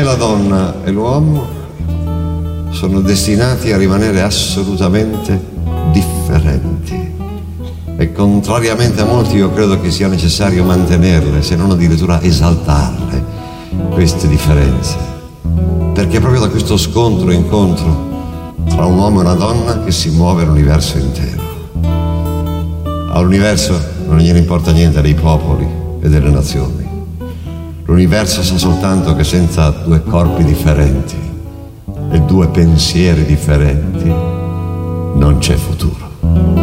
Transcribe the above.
la donna e l'uomo sono destinati a rimanere assolutamente differenti. E contrariamente a molti io credo che sia necessario mantenerle, se non addirittura esaltarle, queste differenze. Perché è proprio da questo scontro e incontro tra un uomo e una donna che si muove l'universo intero. All'universo non gliene importa niente dei popoli e delle nazioni. L'universo sa soltanto che senza due corpi differenti e due pensieri differenti non c'è futuro.